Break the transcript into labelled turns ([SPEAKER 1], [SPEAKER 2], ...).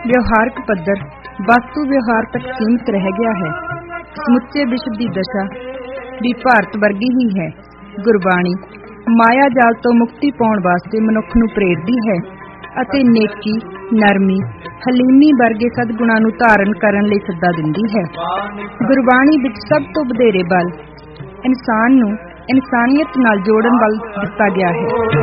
[SPEAKER 1] ਵਿਵਹਾਰਕ ਪੱਧਰ ਵਸਤੂ ਵਿਵਹਾਰ ਤੱਕ ਸੀਮਿਤ ਰਹਿ ਗਿਆ ਹੈ। ਸਮੁੱਚੇ ਵਿਸ਼ਵ ਦੀ ਦਸ਼ਾ ਵੀ ਭਾਰਤ ਵਰਗੀ ਹੀ ਹੈ। ਗੁਰਬਾਣੀ ਮਾਇਆ ਜਾਲ ਤੋਂ ਮੁਕਤੀ ਪਾਉਣ ਵਾਸਤੇ ਮਨੁੱਖ ਨੂੰ ਪ੍ਰੇਰਦੀ ਹੈ ਅਤੇ ਨੇਕੀ, ਨਰਮੀ, ਹਲੀਮੀ ਵਰਗੇ ਸਦਗੁਣਾਂ ਨੂੰ ਧਾਰਨ ਕਰਨ ਲਈ ਸੱਦਾ ਦਿੰਦੀ ਹੈ। ਗੁਰਬਾਣੀ ਵਿੱਚ ਸਭ ਤੋਂ ਵਧੇਰੇ ਬਲ ਇਨਸਾਨ ਨੂੰ ਇਨਸਾਨੀਅਤ ਨਾਲ ਜੋੜਨ ਵੱਲ ਦਿੱਤਾ ਗਿਆ ਹੈ।